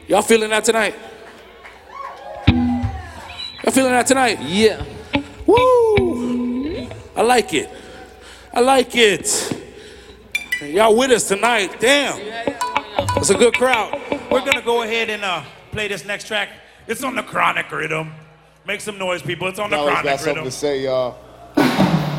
Y'all feeling that tonight? Y'all feeling that tonight? Yeah. Woo! I like it. I like it. Y'all with us tonight. Damn. It's a good crowd. We're gonna go ahead and play this next track. It's on the Chronic rhythm. Make some noise, people. It's on the Y'all always Chronic got something rhythm. to say, y'all.